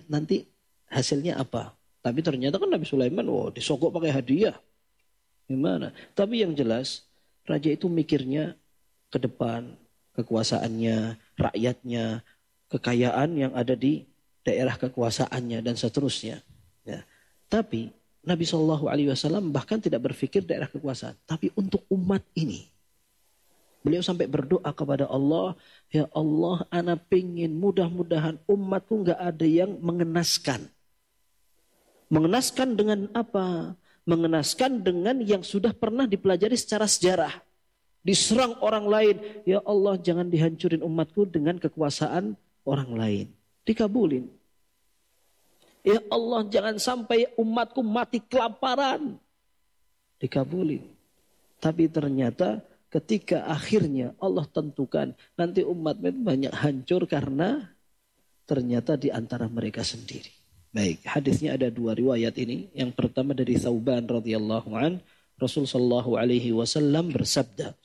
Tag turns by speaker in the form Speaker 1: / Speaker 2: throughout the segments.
Speaker 1: lihat nanti hasilnya apa. Tapi ternyata kan Nabi Sulaiman, disogok pakai hadiah. Gimana? Tapi yang jelas, raja itu mikirnya ke depan, kekuasaannya, rakyatnya, kekayaan yang ada di daerah kekuasaannya dan seterusnya. Ya. Tapi Nabi SAW bahkan tidak berpikir daerah kekuasaan, tapi untuk umat ini. Beliau sampai berdoa kepada Allah, ya Allah, ana pingin mudah-mudahan umatku nggak ada yang mengenaskan. Mengenaskan dengan apa? Mengenaskan dengan yang sudah pernah dipelajari secara sejarah. Diserang orang lain, ya Allah jangan dihancurin umatku dengan kekuasaan orang lain. Dikabulin. Ya Allah jangan sampai umatku mati kelaparan. Dikabulin. Tapi ternyata ketika akhirnya Allah tentukan nanti umat banyak hancur karena ternyata di antara mereka sendiri. Baik, hadisnya ada dua riwayat ini. Yang pertama dari Thauban radhiyallahu an, Rasul sallallahu alaihi wasallam bersabda,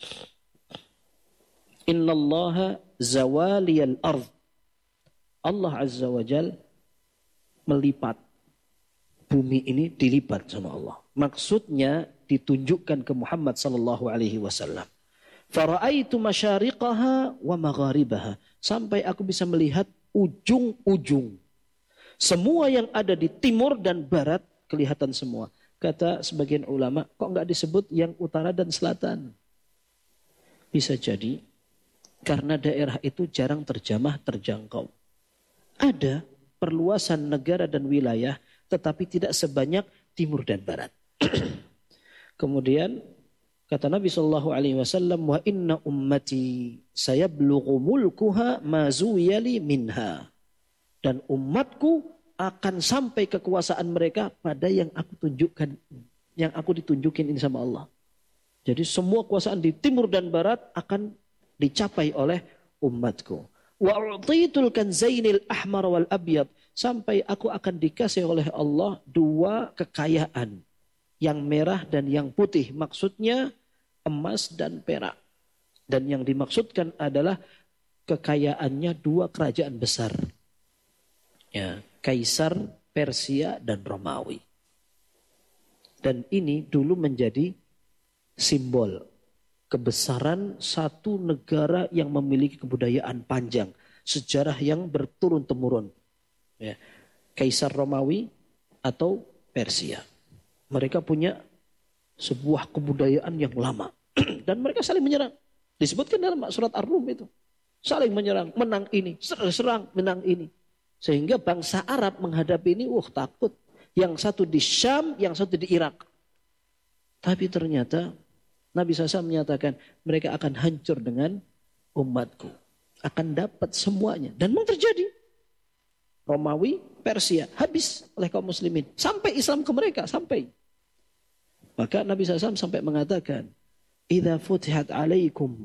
Speaker 1: "Innallaha zawaliyal ardh." Allah azza wa jal melipat bumi ini, dilipat sama Allah. Maksudnya ditunjukkan ke Muhammad sallallahu alaihi wasallam. Fara'aitu masyariqaha wa magharibaha. Sampai aku bisa melihat ujung-ujung. Semua yang ada di timur dan barat kelihatan semua. Kata sebagian ulama, kok enggak disebut yang utara dan selatan? Bisa jadi karena daerah itu jarang terjamah, terjangkau. Ada perluasan negara dan wilayah, tetapi tidak sebanyak timur dan barat. Kemudian kata Nabi SAW, wa inna ummati sayablughu mulkuha ma zuwiyali minha. Dan umatku akan sampai kekuasaan mereka pada yang aku tunjukkan, yang aku ditunjukin ini sama Allah. Jadi semua kekuasaan di timur dan barat akan dicapai oleh umatku. Wa u'titul kanzainil ahmar wal abyad, sampai aku akan dikasih oleh Allah dua kekayaan, yang merah dan yang putih. Maksudnya emas dan perak. Dan yang dimaksudkan adalah kekayaannya dua kerajaan besar. Ya, Kaisar Persia dan Romawi. Dan ini dulu menjadi simbol kebesaran satu negara yang memiliki kebudayaan panjang, sejarah yang berturun-temurun. Ya, Kaisar Romawi atau Persia. Mereka punya sebuah kebudayaan yang lama. Dan mereka saling menyerang. Disebutkan dalam surat Ar-Rum itu. Saling menyerang, menang ini, serang, menang ini. Sehingga bangsa Arab menghadapi ini, takut. Yang satu di Syam, yang satu di Irak. Tapi ternyata Nabi SAW menyatakan mereka akan hancur dengan umatku. Akan dapat semuanya. Dan memang terjadi. Romawi, Persia, habis oleh kaum muslimin. Sampai Islam ke mereka, sampai. Maka Nabi SAW sampai mengatakan, "Idza futihat alaikum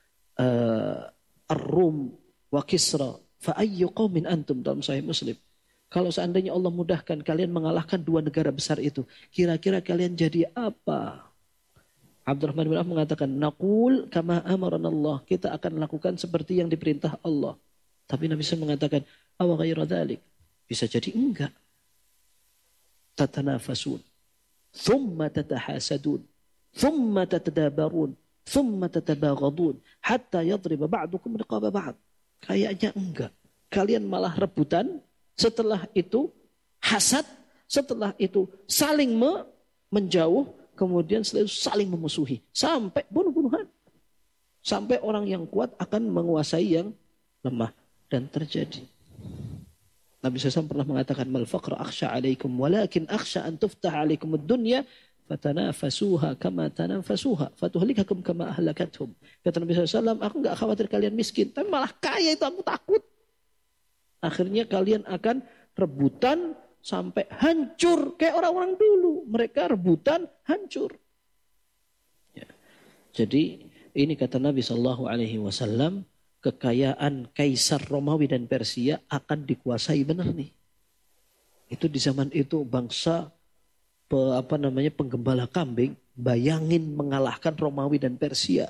Speaker 1: ar-Rum wa Kisra, fa ayyu qaumin antum?" Dalam Sahih Muslim. Kalau seandainya Allah mudahkan kalian mengalahkan dua negara besar itu, kira-kira kalian jadi apa? Abdurrahman bin Auf mengatakan, "Naqul kama amarana Allah." Kita akan lakukan seperti yang diperintah Allah. Tapi Nabi SAW mengatakan, "Aw ghairu dzalik." Bisa jadi enggak. Tatanafasun, thumma tatahasadun, thumma tatadabarun, thumma tatabaghadun, hatta yadriba ba'dukum riqaba ba'd. Kayaknya enggak. Kalian malah rebutan, setelah itu hasad, setelah itu saling menjauh, kemudian setelah itu saling memusuhi. Sampai bunuh-bunuhan. Sampai orang yang kuat akan menguasai yang lemah. Dan terjadi. Nabi SAW pernah mengatakan, "Mal faqra akhsha alaikum, walakin akhsha an tuftah alaikum ad-dunya, fatanafasuha kama tanafasuha, fatuhlikakum kama ahlakathum." Kata Nabi SAW, aku enggak khawatir kalian miskin, tapi malah kaya itu aku takut. Akhirnya kalian akan rebutan sampai hancur kayak orang-orang dulu. Mereka rebutan hancur. Ya. Jadi ini kata Nabi SAW, kekayaan Kaisar Romawi dan Persia akan dikuasai benar nih. Itu di zaman itu bangsa penggembala kambing, bayangin mengalahkan Romawi dan Persia.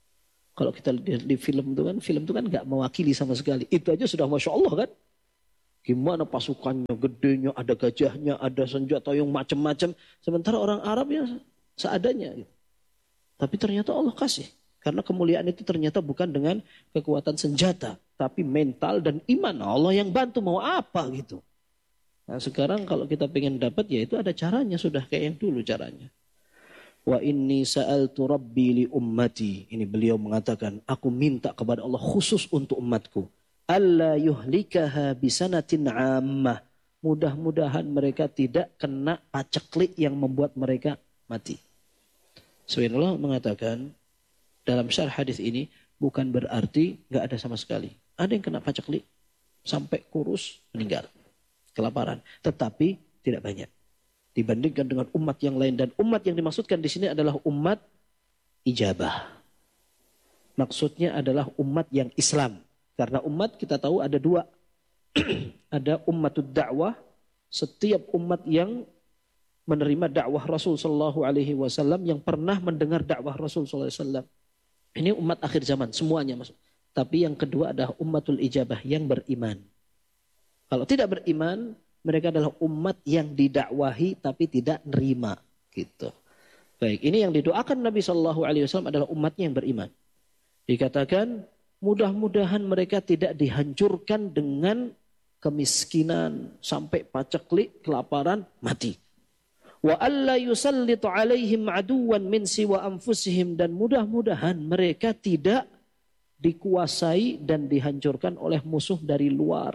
Speaker 1: Kalau kita lihat di film itu kan nggak mewakili sama sekali. Itu aja sudah Masya Allah kan. Gimana pasukannya, gedenya, ada gajahnya, ada senjata yang macam-macam. Sementara orang Arab ya seadanya. Tapi ternyata Allah kasih. Karena kemuliaan itu ternyata bukan dengan kekuatan senjata, tapi mental dan iman. Allah yang bantu, mau apa gitu. Nah sekarang kalau kita pengen dapat ya itu ada caranya, sudah kayak yang dulu caranya. Wa inni sa'altu rabbi li ummati. Ini beliau mengatakan, aku minta kepada Allah khusus untuk umatku. Alla yuhlikaha bisanatin ammah. Mudah-mudahan mereka tidak kena paceklik yang membuat mereka mati. Subhanallah mengatakan dalam syarah hadis ini bukan berarti nggak ada sama sekali. Ada yang kena paceklik sampai kurus meninggal, kelaparan. Tetapi tidak banyak dibandingkan dengan umat yang lain. Dan umat yang dimaksudkan di sini adalah umat ijabah. Maksudnya adalah umat yang Islam. Karena umat kita tahu ada dua. Ada ummatud dakwah, setiap umat yang menerima dakwah Rasul sallallahu alaihi wasallam, yang pernah mendengar dakwah Rasul sallallahu alaihi wasallam. Ini umat akhir zaman semuanya masuk. Tapi yang kedua adalah ummatul ijabah yang beriman. Kalau tidak beriman, mereka adalah umat yang didakwahi tapi tidak nerima gitu. Baik, ini yang didoakan Nabi sallallahu alaihi wasallam adalah umatnya yang beriman. Dikatakan mudah-mudahan mereka tidak dihancurkan dengan kemiskinan sampai paceklik, kelaparan, mati. Wa alla yusallitu alaihim aduwan min siwa anfusihim, dan mudah-mudahan mereka tidak dikuasai dan dihancurkan oleh musuh dari luar.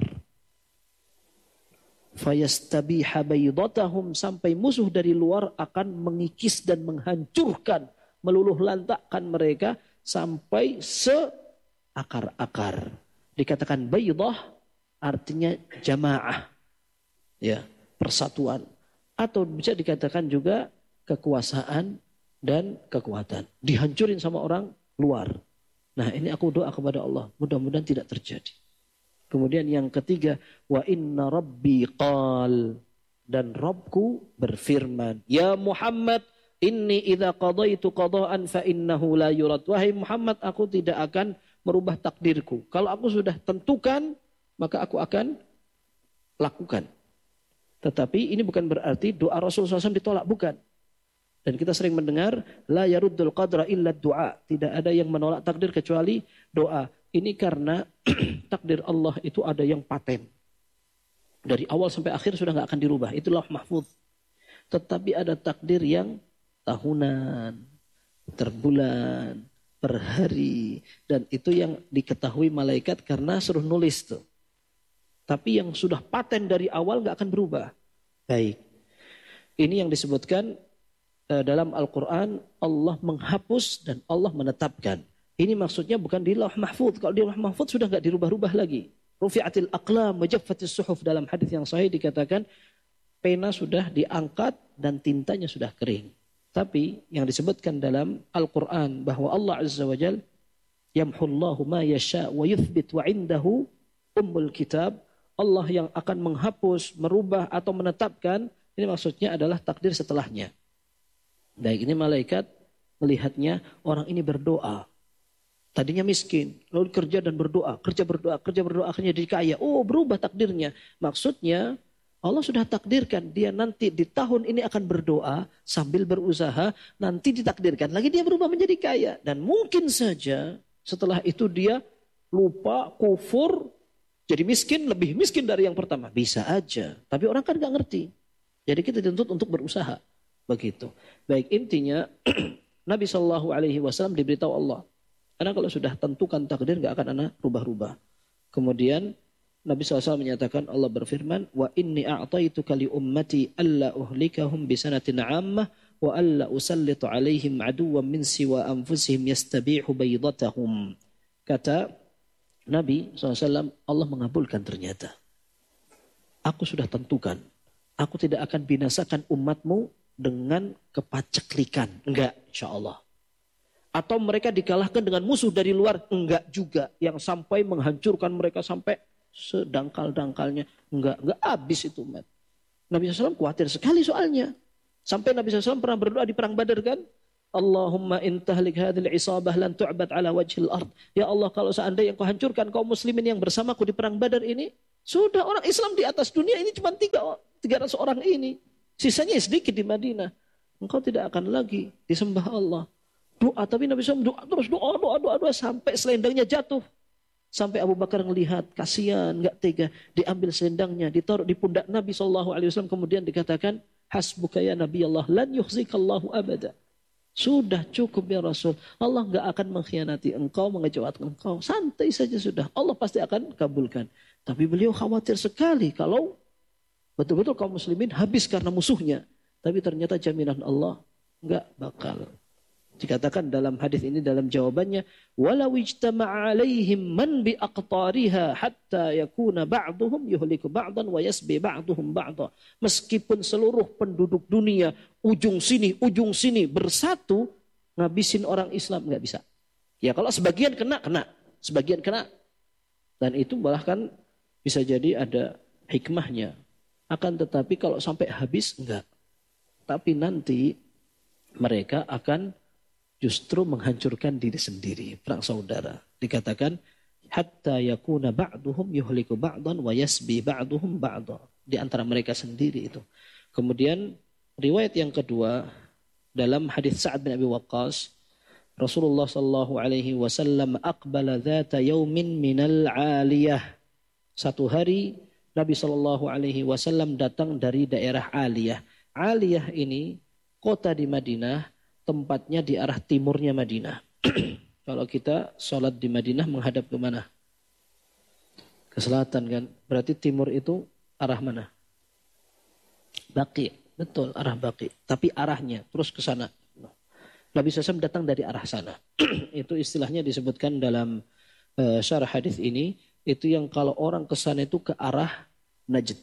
Speaker 1: Fayastabiha baydatahum, sampai musuh dari luar akan mengikis dan menghancurkan, meluluh lantakkan mereka sampai seakar-akar. Dikatakan baydah artinya jamaah, ya, persatuan. Atau bisa dikatakan juga kekuasaan dan kekuatan. Dihancurin sama orang luar. Nah ini aku doa kepada Allah. Mudah-mudahan tidak terjadi. Kemudian yang ketiga. Wa inna rabbi qal. Dan Rabbku berfirman. Ya Muhammad. Inni idha qadaitu qadaan fa innahu la yurad. Wahai Muhammad, aku tidak akan merubah takdirku. Kalau aku sudah tentukan, maka aku akan lakukan. Tetapi ini bukan berarti doa Rasulullah SAW ditolak, bukan. Dan kita sering mendengar, la yaruddul qadra illa du'a. Tidak ada yang menolak takdir kecuali doa. Ini karena takdir Allah itu ada yang paten. Dari awal sampai akhir sudah nggak akan dirubah. Itulah mahfuz. Tetapi ada takdir yang tahunan, terbulan, per hari. Dan itu yang diketahui malaikat karena suruh nulis tuh. Tapi yang sudah paten dari awal gak akan berubah. Baik. Ini yang disebutkan dalam Al-Quran, Allah menghapus dan Allah menetapkan. Ini maksudnya bukan di lauh mahfuz. Kalau di lauh mahfuz sudah gak dirubah-rubah lagi. Rufi'atil aqlam wa jaffatis suhuf, dalam hadis yang sahih dikatakan pena sudah diangkat dan tintanya sudah kering. Tapi yang disebutkan dalam Al-Quran bahwa Allah Azza wa Jal yamhullahu ma yasha' wa yuthbit wa indahu ummul kitab. Allah yang akan menghapus, merubah atau menetapkan, ini maksudnya adalah takdir setelahnya. Baik, ini malaikat melihatnya orang ini berdoa. Tadinya miskin, lalu kerja dan berdoa, kerja berdoa, akhirnya jadi kaya. Oh, berubah takdirnya. Maksudnya Allah sudah takdirkan dia nanti di tahun ini akan berdoa sambil berusaha, nanti ditakdirkan lagi dia berubah menjadi kaya. Dan mungkin saja setelah itu dia lupa, kufur, jadi miskin, lebih miskin dari yang pertama. Bisa aja. Tapi orang kan gak ngerti. Jadi kita dituntut untuk berusaha. Begitu. Baik, intinya Nabi SAW diberitahu Allah. Karena kalau sudah tentukan takdir gak akan anak rubah-rubah. Kemudian Nabi SAW menyatakan, Allah berfirman, wa inni a'taituka li ummati alla uhlikahum bisanatin ammah wa alla usallitu alaihim aduwan min siwa anfusihim yastabi'u baydatahum. Kata Nabi SAW, Allah mengabulkan ternyata. Aku sudah tentukan. Aku tidak akan binasakan umatmu dengan kepaceklikan. Enggak, insya Allah. Atau mereka dikalahkan dengan musuh dari luar. Enggak juga. Yang sampai menghancurkan mereka sampai sedangkal-dangkalnya. Enggak habis itu umat. Nabi SAW khawatir sekali soalnya. Sampai Nabi SAW pernah berdoa di perang Badar kan. Allahumma intahlik hadhil isabah lan tu'bad ala wajhil ard. Ya Allah, kalau seandainya engkau hancurkan kaum muslimin yang bersamaku di perang Badar ini, sudah orang Islam di atas dunia ini cuma 300 orang ini. Sisanya sedikit di Madinah. Engkau tidak akan lagi disembah Allah. Doa, tapi Nabi SAW doa terus, doa sampai selendangnya jatuh. Sampai Abu Bakar melihat, kasihan, enggak tega, diambil selendangnya, ditaruh di pundak Nabi SAW, kemudian dikatakan, hasbuka ya Nabi Allah, lan yukhzikallahu abada. Sudah cukup ya Rasul. Allah enggak akan mengkhianati engkau, mengecewakan engkau. Santai saja sudah. Allah pasti akan kabulkan. Tapi beliau khawatir sekali kalau betul-betul kaum muslimin habis karena musuhnya. Tapi ternyata jaminan Allah enggak bakal. Dikatakan dalam hadis ini dalam jawabannya, walau ijtama'a 'alaihim man bi aqtariha hatta yakuna ba'dhum yuhliku ba'dan wa yasbi ba'dhum ba'dha. Meskipun seluruh penduduk dunia ujung sini bersatu ngabisin orang Islam enggak bisa. Ya kalau sebagian kena, sebagian kena. Dan itu bahkan bisa jadi ada hikmahnya. Akan tetapi kalau sampai habis enggak. Tapi nanti mereka akan justru menghancurkan diri sendiri. Perang saudara. Dikatakan, hatta yakuna ba'duhum yuhliku ba'dan wa yasbi ba'duhum ba'da. Di antara mereka sendiri itu. Kemudian riwayat yang kedua dalam hadis Sa'ad bin Abi Waqqas, Rasulullah sallallahu alaihi wasallam aqbala dzata yaumin minal 'aliyah. Satu hari Nabi sallallahu alaihi wasallam datang dari daerah 'Aliyah. 'Aliyah ini kota di Madinah, tempatnya di arah timurnya Madinah. Kalau kita sholat di Madinah menghadap ke mana? Ke selatan kan? Berarti timur itu arah mana? Baqi. Betul, arah Baqi. Tapi arahnya terus ke sana. Nabi SAW datang dari arah sana. Itu istilahnya disebutkan dalam syarah hadis ini. Itu yang kalau orang ke sana itu ke arah Najd.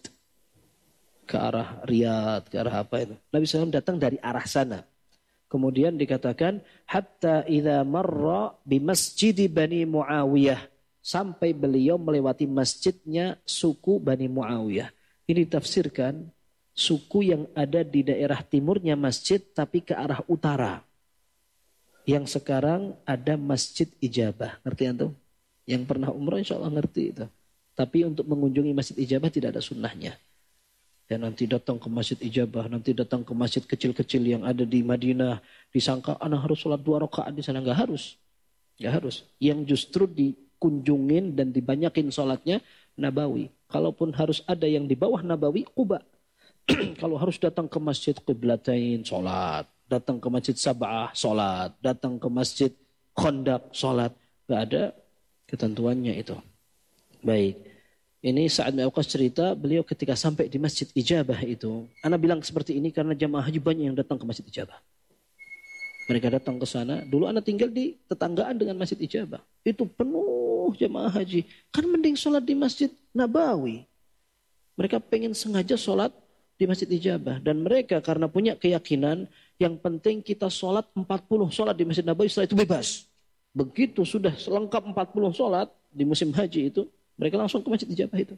Speaker 1: Ke arah Riyadh, ke arah apa itu. Nabi SAW datang dari arah sana. Kemudian dikatakan hatta idza marra bi masjidi Bani Muawiyah, sampai beliau melewati masjidnya suku Bani Muawiyah. Ini ditafsirkan suku yang ada di daerah timurnya masjid tapi ke arah utara. Yang sekarang ada Masjid Ijabah. Ngerti antum? Yang pernah umrah insyaallah ngerti itu. Tapi untuk mengunjungi Masjid Ijabah tidak ada sunnahnya. Dan nanti datang ke Masjid Ijabah, nanti datang ke masjid kecil-kecil yang ada di Madinah, disangka anak harus sholat 2 rakaat di sana. Enggak harus. Enggak harus. Yang justru dikunjungin dan dibanyakin sholatnya Nabawi. Kalaupun harus ada yang di bawah Nabawi, Quba. Kalau harus datang ke Masjid Qiblatain, sholat. Datang ke Masjid Sab'ah, sholat. Datang ke Masjid Khandaq, sholat. Enggak ada ketentuannya itu. Baik. Ini Sa'ad bin Abi Waqqas cerita, beliau ketika sampai di Masjid Ijabah itu, ana bilang seperti ini karena jamaah haji banyak yang datang ke Masjid Ijabah. Mereka datang ke sana, dulu ana tinggal di tetanggaan dengan Masjid Ijabah. Itu penuh jamaah haji. Kan mending sholat di Masjid Nabawi. Mereka pengen sengaja sholat di Masjid Ijabah. Dan mereka karena punya keyakinan, yang penting kita sholat 40 sholat di Masjid Nabawi, setelah itu bebas. Begitu sudah selengkap 40 sholat di musim haji itu, mereka langsung ke Masjid Ijabah itu.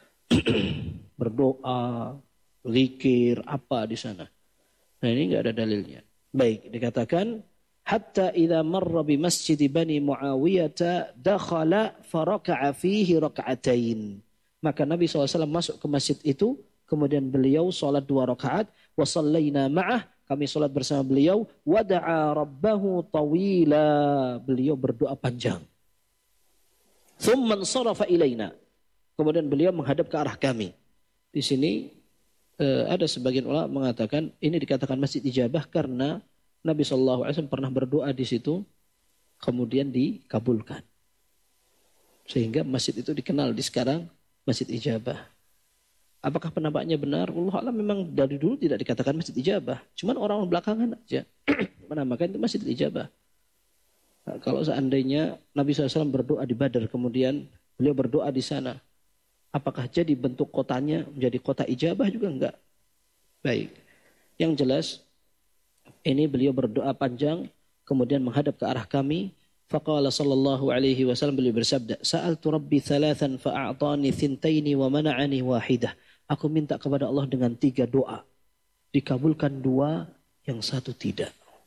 Speaker 1: Berdoa, zikir, apa di sana. Nah ini enggak ada dalilnya. Baik, dikatakan hatta idza marra bi masjid Bani Muawiyah dakhala faraka'a fihi raka'atain. Maka Nabi SAW masuk ke masjid itu, kemudian beliau salat 2 rakaat, wa shallaina ma'ah, kami salat bersama beliau, wa da'a rabbahu tawila, beliau berdoa panjang. Thumman sarafa ilaina. Kemudian beliau menghadap ke arah kami. Di sini ada sebagian ulama mengatakan ini dikatakan Masjid Ijabah karena Nabi SAW pernah berdoa di situ, kemudian dikabulkan. Sehingga masjid itu dikenal di sekarang Masjid Ijabah. Apakah penampaknya benar? Allah alam, memang dari dulu tidak dikatakan Masjid Ijabah. Cuman orang belakangan aja menamakan itu Masjid Ijabah. Nah, kalau seandainya Nabi SAW berdoa di Badar, kemudian beliau berdoa di sana, apakah jadi bentuk kotanya menjadi kota ijabah juga enggak? Baik. Yang jelas, ini beliau berdoa panjang, kemudian menghadap ke arah kami. Faqala sallallahu alaihi wasallam, beliau bersabda, Sa'altu Rabbi thalathan fa'a'tani thintaini wa mana'ani wahidah. Aku minta kepada Allah dengan 3 doa. Dikabulkan 2, yang 1 tidak.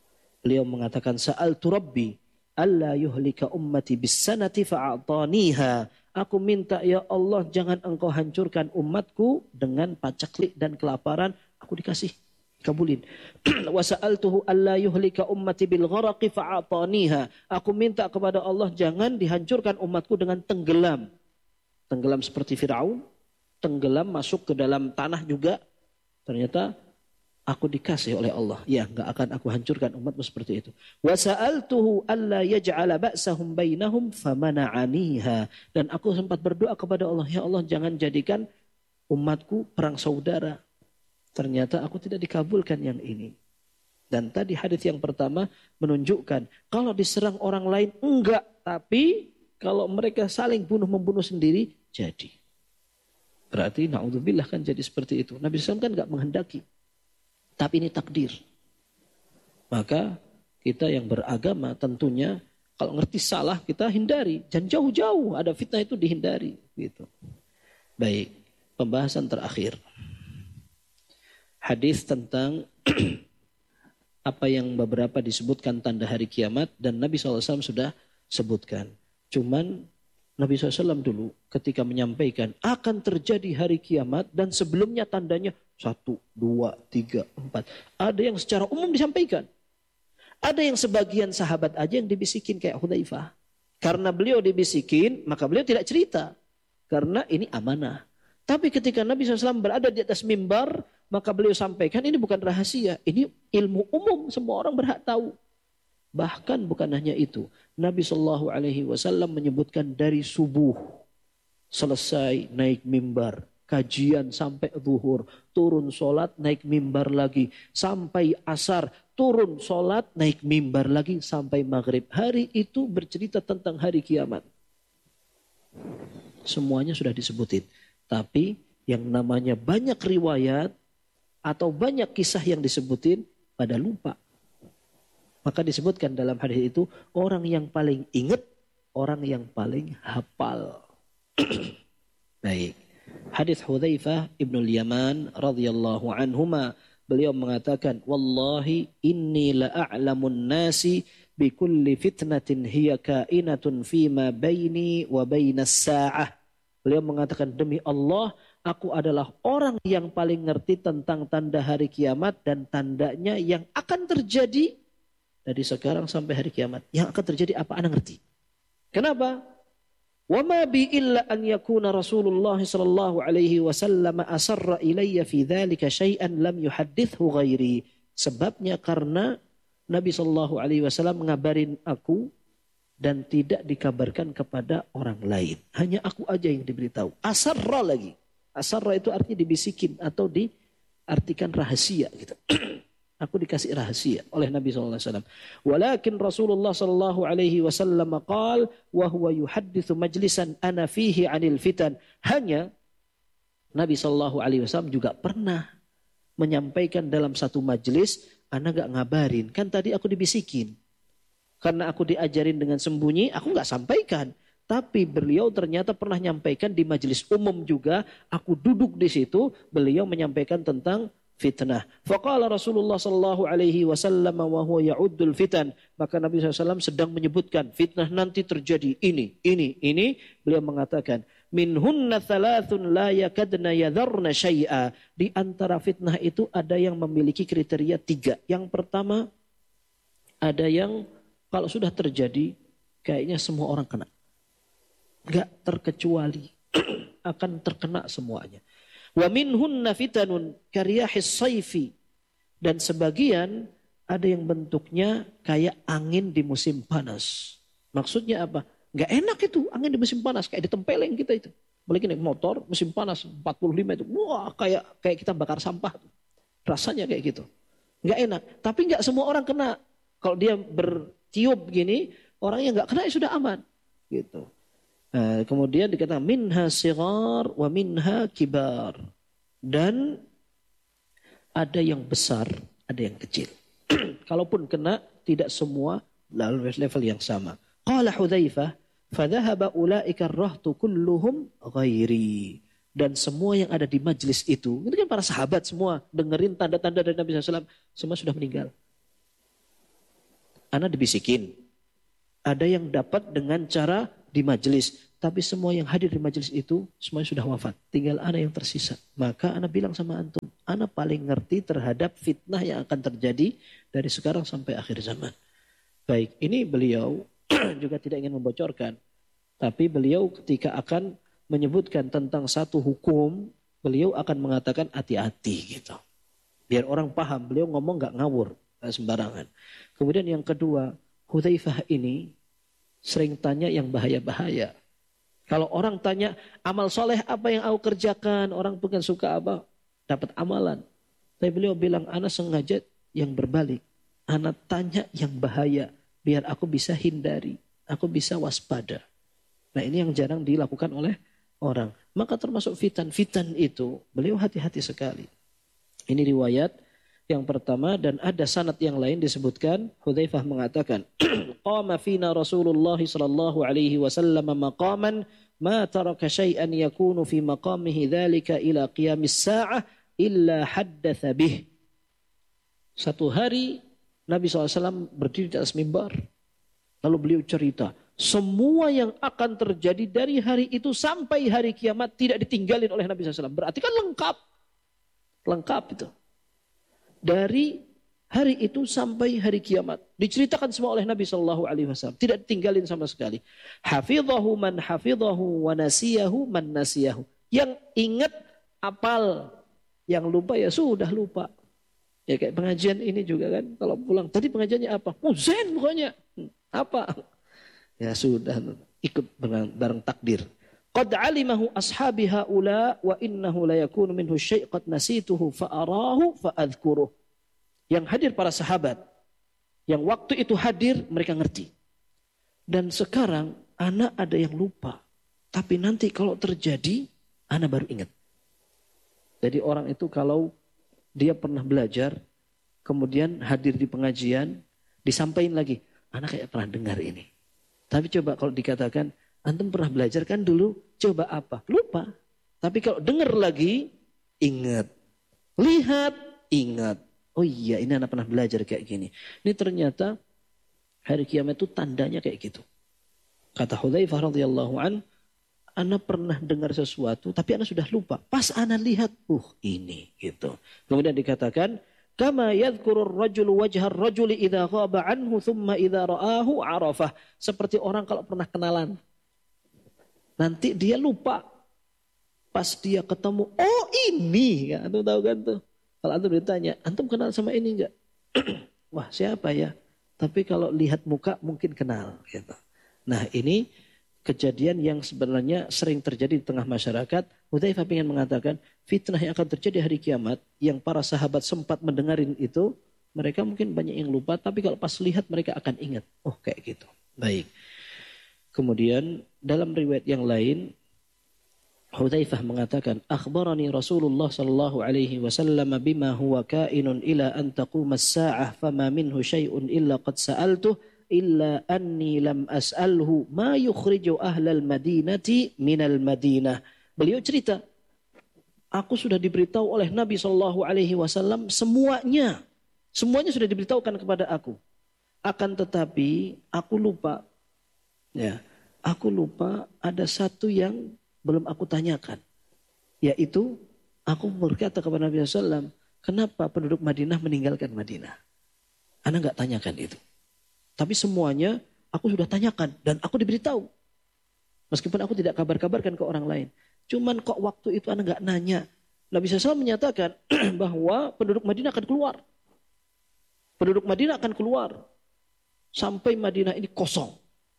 Speaker 1: Beliau mengatakan, Sa'altu Rabbi alla yuhlika ummati bis-sanati fa'ataniha. Aku minta ya Allah jangan engkau hancurkan umatku dengan pacaklik dan kelaparan. Aku dikasih, kabulin. Wa sa'altuhu alla yuhlika ummati bil gharaqi fa'ataniha. Aku minta kepada Allah jangan dihancurkan umatku dengan tenggelam. Tenggelam seperti Firaun, tenggelam masuk ke dalam tanah juga. Ternyata aku dikasih oleh Allah. Ya, enggak akan aku hancurkan umatmu seperti itu. Wa sa'altuhu alla yaj'ala ba'sahum bainahum famana'aniha. Dan aku sempat berdoa kepada Allah, ya Allah jangan jadikan umatku perang saudara. Ternyata aku tidak dikabulkan yang ini. Dan tadi hadis yang pertama menunjukkan kalau diserang orang lain enggak, tapi kalau mereka saling bunuh-membunuh sendiri jadi. Berarti na'udzubillah kan jadi seperti itu. Nabi SAW kan enggak menghendaki. Tapi ini takdir. Maka kita yang beragama tentunya kalau ngerti salah kita hindari. Jangan jauh-jauh ada fitnah itu dihindari. Gitu. Baik, pembahasan terakhir. Hadis tentang apa yang beberapa disebutkan tanda hari kiamat dan Nabi SAW sudah sebutkan. Cuman Nabi SAW dulu ketika menyampaikan akan terjadi hari kiamat dan sebelumnya tandanya 1, 2, 3, 4. Ada yang secara umum disampaikan. Ada yang sebagian sahabat aja yang dibisikin kayak Hudzaifah. Karena beliau dibisikin maka beliau tidak cerita. Karena ini amanah. Tapi ketika Nabi SAW berada di atas mimbar maka beliau sampaikan ini bukan rahasia. Ini ilmu umum semua orang berhak tahu. Bahkan bukan hanya itu. Nabi SAW menyebutkan dari subuh selesai naik mimbar. Kajian sampai zuhur. Turun sholat naik mimbar lagi. Sampai asar turun sholat naik mimbar lagi. Sampai maghrib. Hari itu bercerita tentang hari kiamat. Semuanya sudah disebutin. Tapi yang namanya banyak riwayat atau banyak kisah yang disebutin pada lupa. Maka disebutkan dalam hadis itu orang yang paling ingat, orang yang paling hafal. Baik. Hadis Hudzaifah ibnul Yaman radhiyallahu anhuma, beliau mengatakan, "Wallahi inni la a'lamun nasi bi kulli fitnatin hiya kainatun fima baini wa bainas sa'ah." Beliau mengatakan, demi Allah, aku adalah orang yang paling ngerti tentang tanda hari kiamat dan tandanya yang akan terjadi dari sekarang sampai hari kiamat. Yang akan terjadi apa? Ana ngerti. Kenapa? Wa ma bi illa an yakuna Rasulullah sallallahu alaihi wasallam asarra ilayya fi dzalika syai'an lam yuhaddithu ghairi. Sebabnya karena Nabi sallallahu alaihi wasallam mengabarin aku dan tidak dikabarkan kepada orang lain. Hanya aku aja yang diberitahu. Asarra lagi. Asarra itu artinya dibisikin atau diartikan rahasia gitu. Aku dikasih rahasia oleh Nabi SAW. Walakin Rasulullah SAW qal wa huwa yuhaddithu majlisan ana fihi anil fitan. Hanya Nabi SAW juga pernah menyampaikan dalam satu majlis, ana gak ngabarin. Kan tadi aku dibisikin. Karena aku diajarin dengan sembunyi, aku gak sampaikan. Tapi beliau ternyata pernah menyampaikan di majlis umum juga. Aku duduk di situ, beliau menyampaikan tentang fitnah. Faqala Rasulullah sallallahu alaihi wasallam wa huwa ya'uddul fitan. Maka Nabi SAW sedang menyebutkan fitnah nanti terjadi ini. Beliau mengatakan, minhunna thalathun la yakadna yadharna syai'a. Di antara fitnah itu ada yang memiliki kriteria 3. Yang pertama, ada yang kalau sudah terjadi kayaknya semua orang kena. Enggak terkecuali. Akan terkena semuanya. Wa minhunna fitanun karyahis sayfi. Dan sebagian ada yang bentuknya kayak angin di musim panas. Maksudnya apa? Gak enak itu angin di musim panas. Kayak ditempeleng kita itu. Apalagi naik motor musim panas 45 itu. Wah kayak kita bakar sampah. Rasanya kayak gitu. Gak enak. Tapi gak semua orang kena. Kalau dia bertiup gini. Orang yang gak kena ya sudah aman. Gitu. Nah, kemudian dikatakan minha sigar wa minha kibar. Dan ada yang besar, ada yang kecil. Kalaupun kena, tidak semua level yang sama. Qala Hudzaifah, fadhahaba ulaika ar-rahtu kulluhum ghairi. Dan semua yang ada di majlis itu kan para sahabat semua dengerin tanda-tanda dari Nabi SAW, semua sudah meninggal. Ana dibisikin. Ada yang dapat dengan cara di majelis. Tapi semua yang hadir di majelis itu semuanya sudah wafat. Tinggal ana yang tersisa. Maka ana bilang sama antum, ana paling ngerti terhadap fitnah yang akan terjadi dari sekarang sampai akhir zaman. Baik, ini beliau juga tidak ingin membocorkan. Tapi beliau ketika akan menyebutkan tentang satu hukum, beliau akan mengatakan hati-hati gitu. Biar orang paham, beliau ngomong gak ngawur, gak sembarangan. Kemudian yang kedua, Hudzaifah ini sering tanya yang bahaya-bahaya. Kalau orang tanya, amal soleh apa yang aku kerjakan? Orang bukan suka apa? Dapat amalan. Tapi beliau bilang, ana sengaja yang berbalik. Ana tanya yang bahaya. Biar aku bisa hindari. Aku bisa waspada. Nah ini yang jarang dilakukan oleh orang. Maka termasuk fitan itu, beliau hati-hati sekali. Ini riwayat yang pertama dan ada sanad yang lain disebutkan. Hudzaifah mengatakan, qama fina Rasulullah sallallahu alaihi wasallam maqaman ma taraka syai'an yakunu fi maqamihi dzalika ila qiyamis sa'ah illa haddatsa bih. Satu hari Nabi SAW berdiri di atas mimbar. Lalu beliau cerita, semua yang akan terjadi dari hari itu sampai hari kiamat tidak ditinggalin oleh Nabi SAW. Berarti kan lengkap. Lengkap itu. Dari hari itu sampai hari kiamat. Diceritakan semua oleh Nabi SAW. Tidak ditinggalin sama sekali. Hafidhahu man hafidhahu wa nasiyahu man nasiyahu. Yang ingat apal. Yang lupa ya sudah lupa. Ya kayak pengajian ini juga kan. Kalau pulang. Tadi pengajiannya apa? Zen pokoknya. Apa? Ya sudah. Ikut bareng takdir. Qad alimahu ashabi haula wa innahu la yakunu minhu syai' qad nasituhu fa'arahu fa'adhkuruh. Yang hadir para sahabat. Yang waktu itu hadir mereka ngerti. Dan sekarang anak ada yang lupa. Tapi nanti kalau terjadi anak baru ingat. Jadi orang itu kalau dia pernah belajar. Kemudian hadir di pengajian. Disampaikan lagi. Anak kayak pernah dengar ini. Tapi coba kalau dikatakan. Antum pernah belajar kan dulu. Coba apa? Lupa. Tapi kalau dengar lagi. Ingat. Lihat. Ingat. Oh iya ini anak pernah belajar kayak gini. Ini ternyata hari kiamat itu tandanya kayak gitu. Kata Hudzaifah radhiyallahu an, anak pernah dengar sesuatu tapi anak sudah lupa. Pas anak lihat, ini gitu. Kemudian dikatakan, kama yadhkurur rajulu wajhar rajuli idza ghaba anhu thumma idza ra'ahu arafah. Seperti orang kalau pernah kenalan. Nanti dia lupa. Pas dia ketemu, oh ini, ya, antum tahu kan tuh. Kalau antum ditanya, antum kenal sama ini enggak? Wah siapa ya? Tapi kalau lihat muka mungkin kenal. Gitu. Nah ini kejadian yang sebenarnya sering terjadi di tengah masyarakat. Hudzaifah ingin mengatakan fitnah yang akan terjadi hari kiamat. Yang para sahabat sempat mendengarin itu. Mereka mungkin banyak yang lupa. Tapi kalau pas lihat mereka akan ingat. Oh kayak gitu. Baik. Kemudian dalam riwayat yang lain. Hudzaifah mengatakan, akhbarani Rasulullah sallallahu alaihi wasallam bima huwa kainun ila an taquma as-sa'ah fama minhu syai'un illa qad sa'altuh illa anni lam as'alhu ma yukhriju ahlal madinati minal madinah. Beliau cerita, aku sudah diberitahu oleh Nabi sallallahu alaihi wasallam semuanya sudah diberitahukan kepada aku. Akan tetapi aku lupa. Ya, aku lupa ada satu yang belum aku tanyakan. Yaitu aku berkata kepada Nabi SAW. Kenapa penduduk Madinah meninggalkan Madinah? Ana gak tanyakan itu. Tapi semuanya aku sudah tanyakan. Dan aku diberitahu. Meskipun aku tidak kabar-kabarkan ke orang lain. Cuman kok waktu itu Ana gak nanya. Nabi SAW menyatakan bahwa penduduk Madinah akan keluar. Penduduk Madinah akan keluar. Sampai Madinah ini kosong.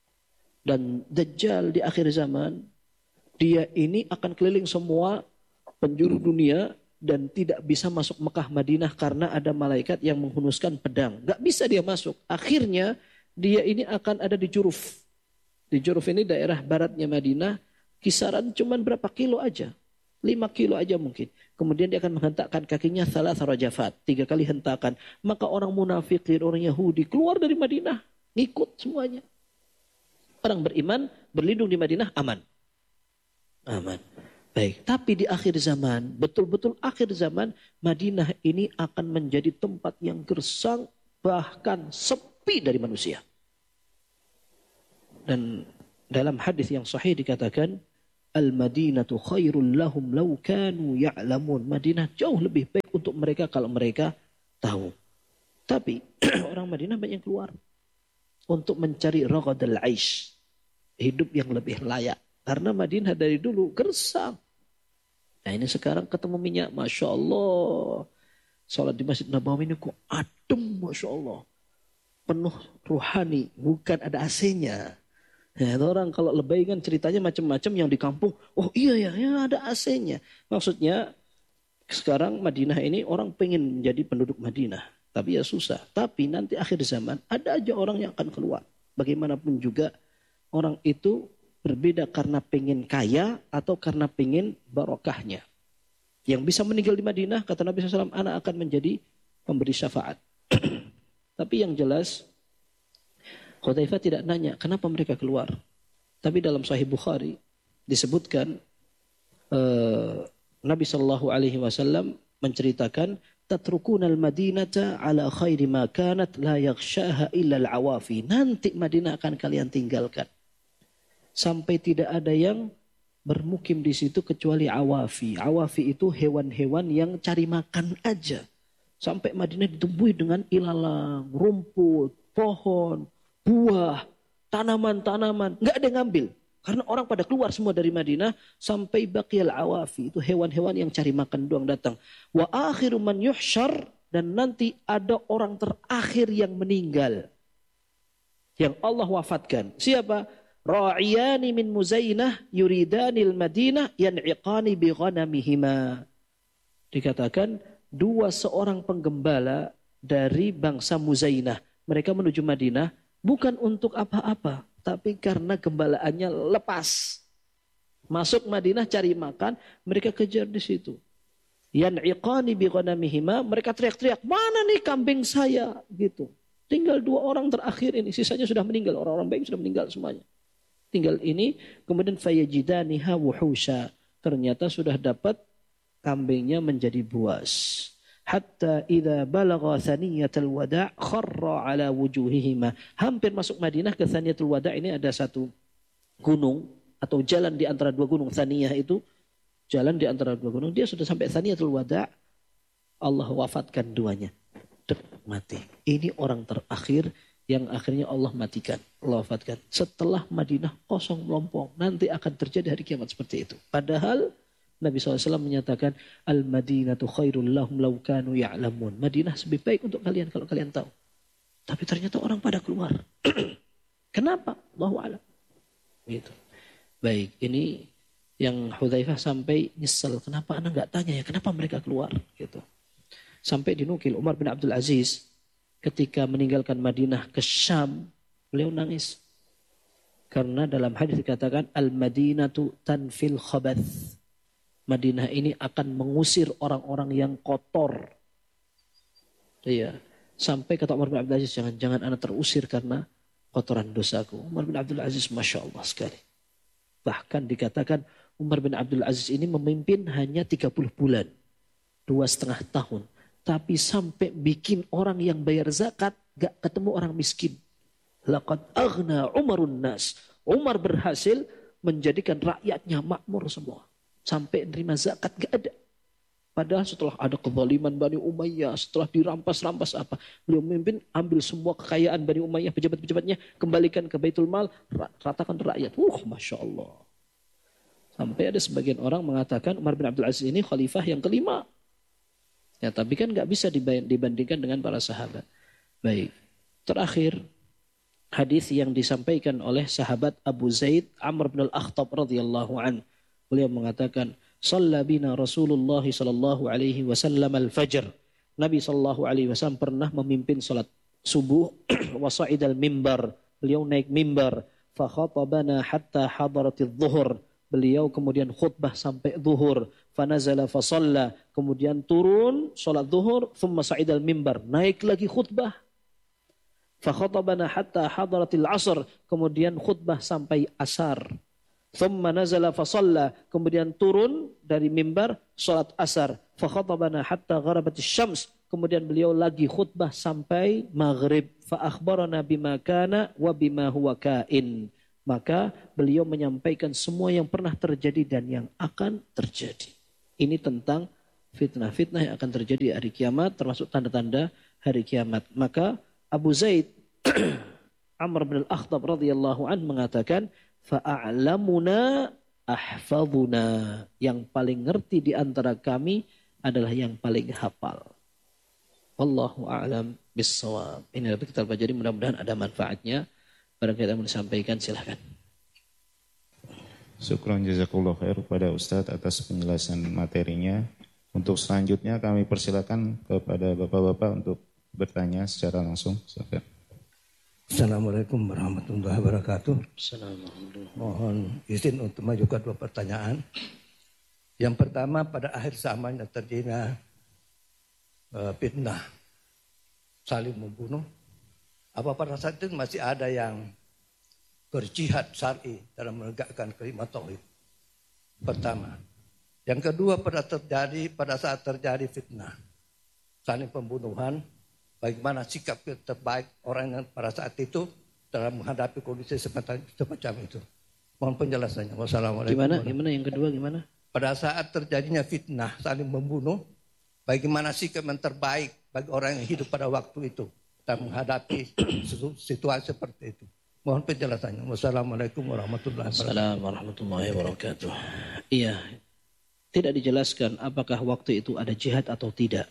Speaker 1: Dan Dajjal di akhir zaman. Dia ini akan keliling semua penjuru dunia dan tidak bisa masuk Mekah Madinah karena ada malaikat yang menghunuskan pedang. Gak bisa dia masuk. Akhirnya dia ini akan ada di Juruf. Di Juruf ini daerah baratnya Madinah. Kisaran cuman berapa kilo aja. 5 kilo aja mungkin. Kemudian dia akan menghentakkan kakinya salah rajafat. 3 kali hentakan. Maka orang munafikin, orang Yahudi keluar dari Madinah. Ngikut semuanya. Orang beriman berlindung di Madinah aman. Aman. Baik, tapi di akhir zaman, betul-betul akhir zaman, Madinah ini akan menjadi tempat yang gersang, bahkan sepi sepi dari manusia. Dan dalam hadis yang sahih dikatakan, Al-Madinatu khairul lahum law kanu ya'lamun. Madinah jauh lebih baik untuk mereka kalau mereka tahu. Tapi orang Madinah banyak keluar untuk mencari raghadal aish, hidup yang lebih layak. Karena Madinah dari dulu gersang. Nah ini sekarang ketemu minyak, Masya Allah. Salat di Masjid Nabawi ini kok adem, Masya Allah. Penuh ruhani, bukan ada AC-nya. Ya, orang kalau lebay kan ceritanya macam-macam yang di kampung. Oh iya ya ada AC-nya. Maksudnya sekarang Madinah ini orang pengen menjadi penduduk Madinah. Tapi ya susah. Tapi nanti akhir zaman ada aja orang yang akan keluar. Bagaimanapun juga orang itu berbeda karena pengen kaya atau karena pengen barokahnya. Yang bisa meninggal di Madinah, kata Nabi SAW, anak akan menjadi pemberi syafaat. Tapi yang jelas, Hudzaifah tidak nanya kenapa mereka keluar. Tapi dalam Sahih Bukhari disebutkan Nabi SAW menceritakan, tatrukunal madinata ala khairi ma kanat la yaghshaha illa al-awafi. Nanti Madinah akan kalian tinggalkan sampai tidak ada yang bermukim di situ kecuali awafi. Awafi itu hewan-hewan yang cari makan aja. Sampai Madinah ditumbuhi dengan ilalang, rumput, pohon, buah, tanaman-tanaman. Nggak ada yang ngambil. Karena orang pada keluar semua dari Madinah sampai baqiyal awafi. Itu hewan-hewan yang cari makan doang datang. Wa akhiru man yuhsyar, dan nanti ada orang terakhir yang meninggal. Yang Allah wafatkan. Siapa? Ra'iyani min Muzainah yuridanil Madinah yan'iqani bi ghanamihima. Dikatakan dua seorang penggembala dari bangsa Muzainah. Mereka menuju Madinah bukan untuk apa-apa, tapi karena gembalaannya lepas. Masuk Madinah cari makan, mereka kejar di situ. Yan'iqani bi ghanamihima, mereka teriak-teriak, "Mana nih kambing saya?" gitu. Tinggal dua orang terakhir ini, sisanya sudah meninggal, orang-orang baik sudah meninggal semuanya. Tinggal ini, kemudian fayajidaniha wuhusha. Ternyata sudah dapat kambingnya menjadi buas. Hatta idza balagha thaniyatul wada' kharra ala wujuhihima. Hampir masuk Madinah ke thaniyatul wada' ini ada satu gunung atau jalan di antara dua gunung. Thaniyah itu jalan di antara dua gunung. Dia sudah sampai thaniyatul wada', Allah wafatkan duanya. Mati. Ini orang terakhir yang akhirnya Allah matikan, Allah wafatkan. Setelah Madinah kosong melompong, nanti akan terjadi hari kiamat seperti itu. Padahal Nabi SAW menyatakan, Al-Madinatu khairul lahum law kanu ya'lamun. Madinah lebih baik untuk kalian kalau kalian tahu. Tapi ternyata orang pada keluar. Kenapa? Allahu a'lam. Gitu. Baik, ini yang Hudzaifah sampai nyesel. Kenapa anak nggak tanya ya? Kenapa mereka keluar? Gitu. Sampai dinukil Umar bin Abdul Aziz ketika meninggalkan Madinah ke Syam, beliau nangis. Karena dalam hadis dikatakan Al-Madinatu tanfil khabath. Madinah ini akan mengusir orang-orang yang kotor. Iya. Sampai kata Umar bin Abdul Aziz, jangan anak terusir karena kotoran dosaku. Umar bin Abdul Aziz Masya Allah sekali. Bahkan dikatakan Umar bin Abdul Aziz ini memimpin hanya 30 bulan. 2,5 tahun. Tapi sampai bikin orang yang bayar zakat gak ketemu orang miskin. Laqad aghna Umarun nas. Umar berhasil menjadikan rakyatnya makmur semua. Sampai nerima zakat gak ada. Padahal setelah ada kezaliman Bani Umayyah, setelah dirampas-rampas apa, beliau memimpin, ambil semua kekayaan Bani Umayyah, pejabat-pejabatnya, kembalikan ke Baitul Mal, ratakan rakyat. Masya Allah. Sampai ada sebagian orang mengatakan Umar bin Abdul Aziz ini khalifah yang kelima. Ya, tapi kan nggak bisa dibandingkan dengan para sahabat. Baik. Terakhir, hadis yang disampaikan oleh sahabat Abu Zaid Amr bin Al-Akhtab radhiyallahu an. Beliau mengatakan, "Shalla bina Rasulullah sallallahu alaihi wasallam al-fajr." Nabi sallallahu alaihi wasallam pernah memimpin salat subuh wa sa'idal mimbar. Beliau naik mimbar, fa khatabana hatta hadaratidh dhuhr. Beliau kemudian khutbah sampai zuhur. Fanazala fasalla. Kemudian turun sholat zuhur. Thumma sa'idal mimbar. Naik lagi khutbah. Fakhatabana hatta hadaratil asr. Kemudian khutbah sampai asar. Thumma nazala fasalla, kemudian turun dari mimbar salat asar. Fa khatabana hatta gharabatis syams, kemudian beliau lagi khutbah sampai maghrib. Fa akhbarana bima kana wa bima huwa kain. Maka beliau menyampaikan semua yang pernah terjadi dan yang akan terjadi. Ini tentang fitnah-fitnah yang akan terjadi hari kiamat, termasuk tanda-tanda hari kiamat. Maka Abu Zaid Amr bin al-Akhtab radhiyallahu an mengatakan, fa'a'lamuna ahfaduna. Yang paling ngerti di antara kami adalah yang paling hafal. Wallahu a'lam bis-shawab. Ini dapat kita pelajari, mudah-mudahan ada manfaatnya. Barangkali yang mau disampaikan, silahkan.
Speaker 2: Syukran jazakallahu khair kepada Ustadz atas penjelasan materinya. Untuk selanjutnya kami persilakan kepada bapak-bapak untuk bertanya secara langsung. Silakan.
Speaker 3: Assalamualaikum warahmatullahi wabarakatuh.
Speaker 1: Assalamualaikum.
Speaker 3: Mohon izin untuk mengajukan 2 pertanyaan. Yang pertama, pada akhir zaman yang terjadi fitnah saling membunuh. Apa pada saat itu masih ada yang berjihad syar'i dalam menegakkan kalimat tauhid? Pertama. Yang kedua, pada saat terjadi fitnah saling pembunuhan, bagaimana sikap terbaik orang yang pada saat itu dalam menghadapi kondisi semacam itu? Mohon penjelasannya. Wassalamualaikum.
Speaker 1: Gimana yang kedua gimana?
Speaker 3: Pada saat terjadinya fitnah saling membunuh, bagaimana sikap yang terbaik bagi orang yang hidup pada waktu itu dan menghadapi situasi seperti itu? Mohon penjelasannya. Wassalamualaikum warahmatullahi wabarakatuh.
Speaker 1: Assalamualaikum warahmatullahi wabarakatuh. Iya, tidak dijelaskan apakah waktu itu ada jihad atau tidak.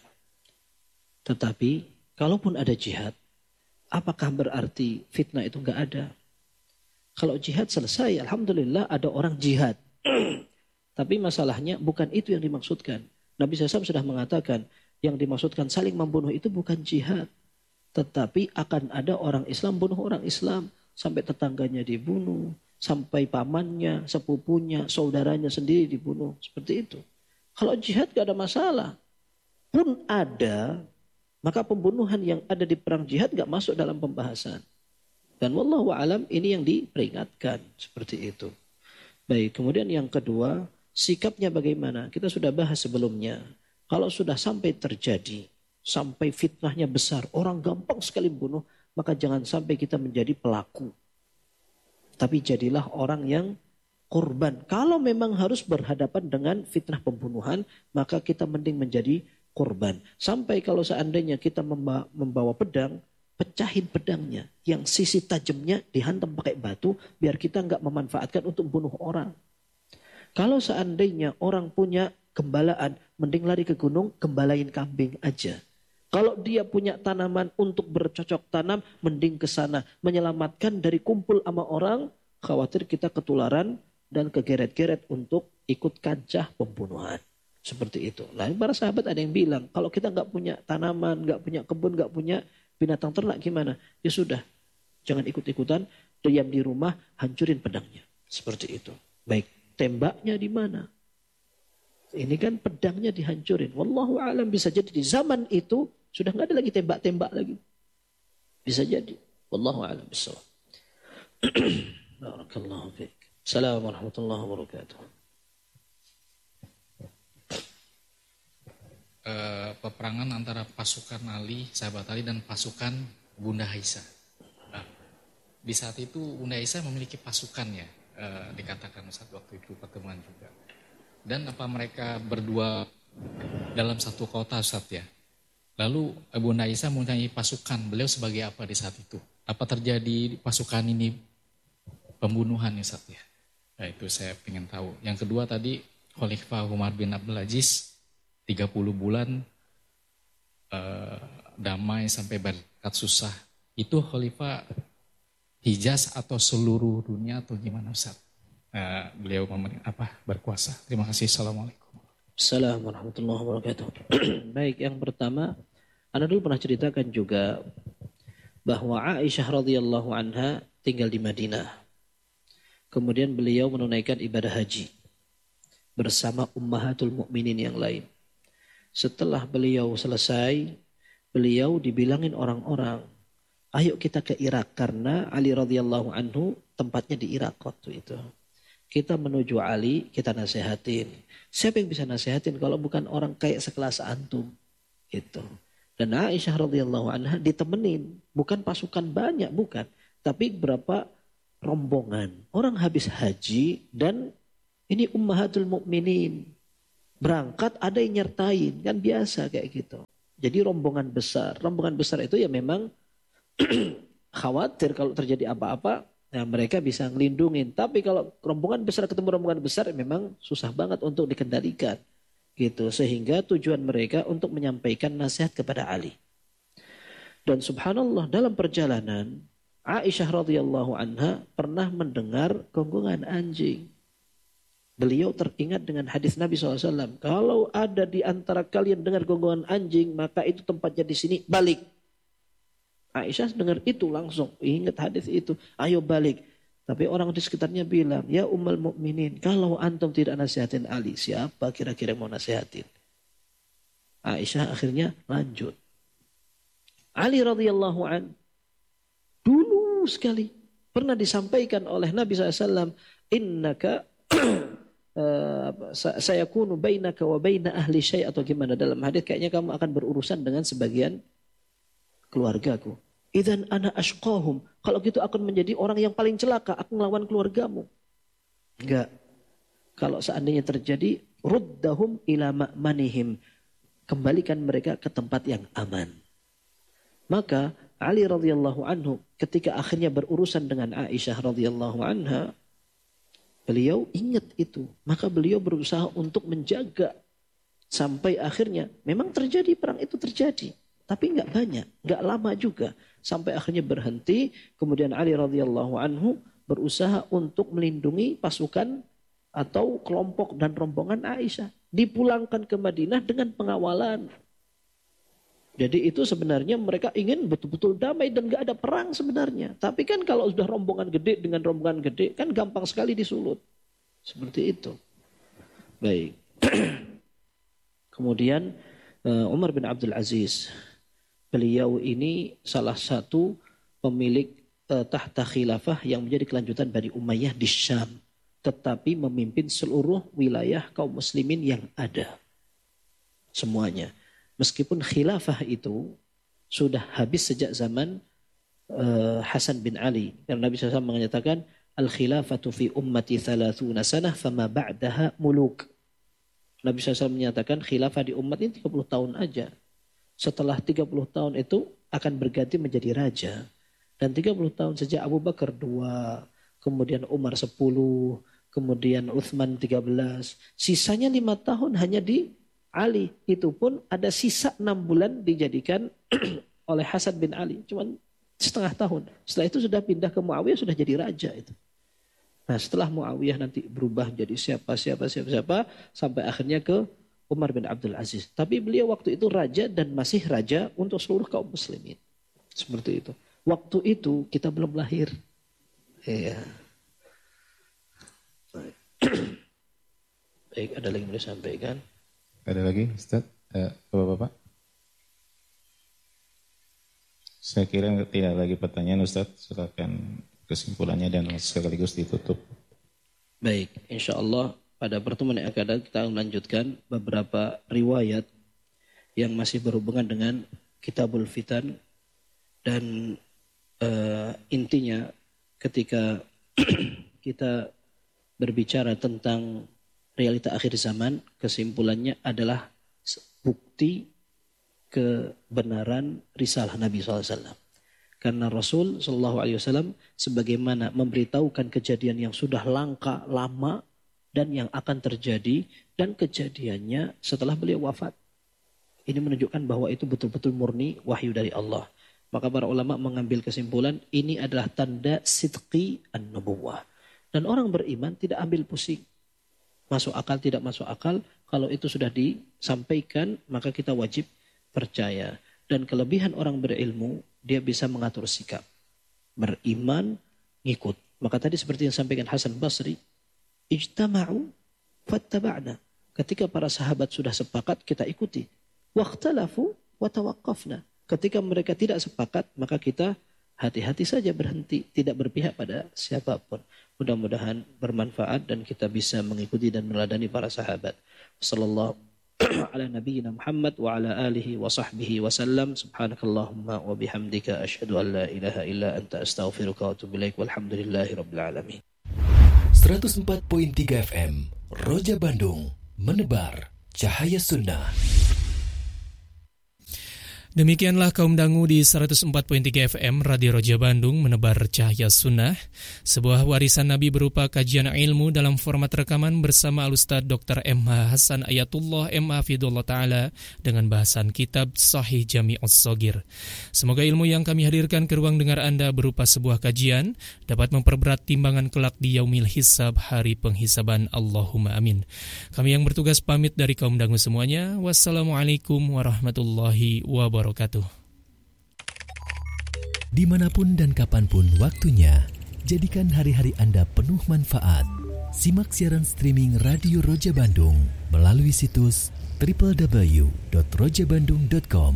Speaker 1: Tetapi kalaupun ada jihad, apakah berarti fitnah itu enggak ada? Kalau jihad selesai, alhamdulillah ada orang jihad. Tapi masalahnya bukan itu yang dimaksudkan. Nabi SAW sudah mengatakan yang dimaksudkan saling membunuh itu bukan jihad. Tetapi akan ada orang Islam bunuh orang Islam. Sampai tetangganya dibunuh. Sampai pamannya, sepupunya, saudaranya sendiri dibunuh. Seperti itu. Kalau jihad gak ada masalah. Pun ada, maka pembunuhan yang ada di perang jihad gak masuk dalam pembahasan. Dan wallahu alam ini yang diperingatkan. Seperti itu. Baik, kemudian yang kedua, sikapnya bagaimana? Kita sudah bahas sebelumnya. Kalau sudah sampai terjadi, sampai fitnahnya besar, orang gampang sekali bunuh, maka jangan sampai kita menjadi pelaku. Tapi jadilah orang yang korban. Kalau memang harus berhadapan dengan fitnah pembunuhan, maka kita mending menjadi korban. Sampai kalau seandainya kita membawa pedang, pecahin pedangnya. Yang sisi tajamnya dihantam pakai batu, biar kita nggak memanfaatkan untuk bunuh orang. Kalau seandainya orang punya gembalaan, mending lari ke gunung, gembalain kambing aja. Kalau dia punya tanaman untuk bercocok tanam, mending ke sana. Menyelamatkan dari kumpul sama orang, khawatir kita ketularan dan kegeret-geret untuk ikut kancah pembunuhan. Seperti itu. Lalu para sahabat ada yang bilang, kalau kita nggak punya tanaman, nggak punya kebun, nggak punya binatang ternak gimana? Ya sudah, jangan ikut-ikutan, diam di rumah, hancurin pedangnya. Seperti itu. Baik, tembaknya di mana? Ini kan pedangnya dihancurin. Wallahu a'lam, bisa jadi di zaman itu sudah nggak ada lagi tembak-tembak lagi. Bisa jadi. Wallahu a'lam bissawab. Barakallahu fiik. Assalamualaikum warahmatullahi wabarakatuh.
Speaker 4: Peperangan antara pasukan Ali, sahabat Ali dan pasukan Bunda Aisyah. Di saat itu Bunda Aisyah memiliki pasukan ya, dikatakan saat waktu itu pertemuan juga. Dan apa mereka berdua dalam satu kota Ustaz ya. Lalu Bunda Aisyah mempunyai pasukan, beliau sebagai apa di saat itu? Apa terjadi di pasukan ini pembunuhan ya Ustaz ya? Nah, itu saya ingin tahu. Yang kedua tadi Khalifah Umar bin Abdul Aziz 30 bulan damai sampai berkat susah. Itu Khalifah Hijaz atau seluruh dunia atau gimana Ustaz? Beliau berkuasa. Terima kasih. Assalamualaikum.
Speaker 1: Assalamualaikum warahmatullahi wabarakatuh. Baik, yang pertama, Anda dulu pernah ceritakan juga bahwa Aisyah radhiyallahu anha tinggal di Madinah. Kemudian beliau menunaikan ibadah haji bersama ummahatul mukminin yang lain. Setelah beliau selesai, beliau dibilangin orang-orang, ayo kita ke Irak karena Ali radhiyallahu anhu tempatnya di Irak waktu itu. Kita menuju Ali, kita nasihatin. Siapa yang bisa nasihatin kalau bukan orang kayak sekelas antum? Itu. Dan Aisyah radhiyallahu anha ditemenin, bukan pasukan banyak, bukan, tapi berapa rombongan. Orang habis haji dan ini ummahatul mukminin. Berangkat ada yang nyertain, kan biasa kayak gitu. Jadi rombongan besar itu ya memang khawatir kalau terjadi apa-apa, nah mereka bisa ngelindungin. Tapi kalau rombongan besar ketemu rombongan besar memang susah banget untuk dikendalikan. Gitu, sehingga tujuan mereka untuk menyampaikan nasihat kepada Ali. Dan subhanallah dalam perjalanan Aisyah radhiyallahu anha pernah mendengar gonggongan anjing. Beliau teringat dengan hadis Nabi SAW. Kalau ada di antara kalian dengar gonggongan anjing, maka itu tempatnya di sini, balik. Aisyah dengar itu langsung, ingat hadis itu, ayo balik. Tapi orang di sekitarnya bilang, ya ummul mukminin, kalau antum tidak nasihatin Ali, siapa kira-kira yang mau nasihatin? Aisyah akhirnya lanjut. Ali radhiyallahu an, dulu sekali pernah disampaikan oleh Nabi SAW, innaka saya kunu bainaka wa baina ahli syai' atau gimana dalam hadis, kayaknya kamu akan berurusan dengan sebagian keluargaku. Idzan ana ashqahum, kalau gitu akan menjadi orang yang paling celaka, aku melawan keluargamu. Enggak. Kalau seandainya terjadi, ruddahum ila ma'manihim, kembalikan mereka ke tempat yang aman. Maka Ali radhiyallahu anhu ketika akhirnya berurusan dengan Aisyah radhiyallahu anha, beliau ingat itu. Maka beliau berusaha untuk menjaga. Sampai akhirnya memang terjadi, perang itu terjadi. Tapi enggak banyak, enggak lama juga. Sampai akhirnya berhenti. Kemudian Ali radhiyallahu anhu berusaha untuk melindungi pasukan atau kelompok dan rombongan Aisyah. Dipulangkan ke Madinah dengan pengawalan. Jadi itu sebenarnya mereka ingin betul-betul damai dan gak ada perang sebenarnya. Tapi kan kalau sudah rombongan gede dengan rombongan gede kan gampang sekali disulut. Seperti itu. Baik. Kemudian Umar bin Abdul Aziz. Beliau ini salah satu pemilik tahta khilafah yang menjadi kelanjutan Bani Umayyah di Syam. Tetapi memimpin seluruh wilayah kaum muslimin yang ada. Semuanya. Meskipun khilafah itu sudah habis sejak zaman Hasan bin Ali. Karena Nabi SAW menyatakan, al-khilafatu fi ummati 30 sanah fama ba'daha muluk. Nabi SAW menyatakan khilafah di umat ini 30 tahun aja. Setelah 30 tahun itu akan berganti menjadi raja. Dan 30 tahun sejak Abu Bakar 2, kemudian Umar 10, kemudian Uthman 13. Sisanya 5 tahun hanya di Ali, itu pun ada sisa 6 bulan dijadikan oleh Hasan bin Ali. Cuman setengah tahun. Setelah itu sudah pindah ke Muawiyah, sudah jadi raja itu. Nah setelah Muawiyah nanti berubah jadi siapa, sampai akhirnya ke Umar bin Abdul Aziz. Tapi beliau waktu itu raja dan masih raja untuk seluruh kaum muslimin. Seperti itu. Waktu itu kita belum lahir. Iya. Baik, ada lagi yang mau disampaikan?
Speaker 2: Ada lagi, Ustaz? Bapak-bapak? Saya kira tidak lagi pertanyaan, Ustaz. Silakan kesimpulannya dan sekaligus ditutup.
Speaker 1: Baik, insya Allah pada pertemuan yang akan datang kita melanjutkan beberapa riwayat yang masih berhubungan dengan Kitabul Fitan. Dan intinya ketika kita berbicara tentang realita akhir zaman, kesimpulannya adalah bukti kebenaran risalah Nabi SAW. Karena Rasul SAW sebagaimana memberitahukan kejadian yang sudah langka, lama, dan yang akan terjadi, dan kejadiannya setelah beliau wafat. Ini menunjukkan bahwa itu betul-betul murni wahyu dari Allah. Maka para ulama mengambil kesimpulan, ini adalah tanda sidqi an-nubuwah. Dan orang beriman tidak ambil pusing. Masuk akal, tidak masuk akal. Kalau itu sudah disampaikan, maka kita wajib percaya. Dan kelebihan orang berilmu, dia bisa mengatur sikap. Beriman, ngikut. Maka tadi seperti yang disampaikan Hasan Basri, ijtama'u fattaba'na. Ketika para sahabat sudah sepakat, kita ikuti. Waqtalafu wa tawaqqafna. Ketika mereka tidak sepakat, maka kita hati-hati saja berhenti, tidak berpihak pada siapapun. Mudah-mudahan bermanfaat dan kita bisa mengikuti dan meneladani para sahabat. Sallallahu ala nabiyyina Muhammad wa ala alihi wa sahbihi wa sallam. Subhanakallahumma wa bihamdika asyhadu an la ilaha illa anta astaghfiruka wa atubu ilaik. Walhamdulillahi rabbil alamin.
Speaker 5: 104.3 FM Roja Bandung, menebar cahaya sunnah.
Speaker 6: Demikianlah kaum dangu di 104.3 FM Radio Roja Bandung, menebar cahaya sunnah. Sebuah warisan Nabi berupa kajian ilmu dalam format rekaman bersama Al-Ustaz Dr. M.H. Hasan Ayatullah M.A. Fidullah Ta'ala dengan bahasan kitab Sahih Jami'us Shagir. Semoga ilmu yang kami hadirkan ke ruang dengar Anda berupa sebuah kajian dapat memperberat timbangan kelak di yaumil hisab, hari penghisaban. Allahumma amin. Kami yang bertugas pamit dari kaum dangu semuanya. Wassalamualaikum warahmatullahi wabarakatuh.
Speaker 5: Dimanapun dan kapanpun waktunya, jadikan hari-hari Anda penuh manfaat. Simak siaran streaming Radio Roja Bandung melalui situs www.rojabandung.com.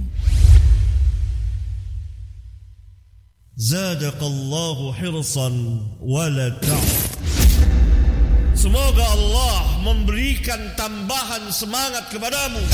Speaker 7: Zadaqallahu hirsan wala ta'ud. Semoga Allah memberikan tambahan semangat kepadamu